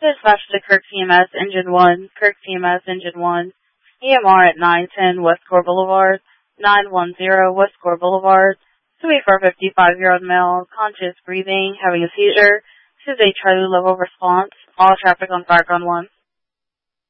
Dispatch to Kirk CMS Engine 1, Kirk CMS Engine 1, EMR at 910 West Gore Boulevard, 910 West Gore Boulevard, Suite for a 55-year-old male, conscious breathing, having a seizure. This is a Charlie level response. All traffic on Fireground 1.